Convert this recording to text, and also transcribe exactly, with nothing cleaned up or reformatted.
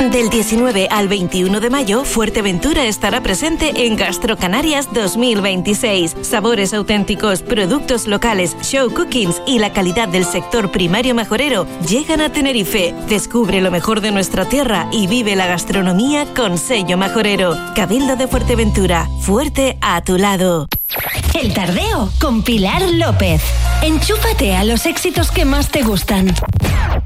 Del diecinueve al veintiuno de mayo, Fuerteventura estará presente en Gastrocanarias dos mil veintiséis. Sabores auténticos, productos locales, show cookings y la calidad del sector primario majorero llegan a Tenerife. Descubre lo mejor de nuestra tierra y vive la gastronomía con sello majorero. Cabildo de Fuerteventura, fuerte a tu lado. El Tardeo con Pilar López. Enchúfate a los éxitos que más te gustan.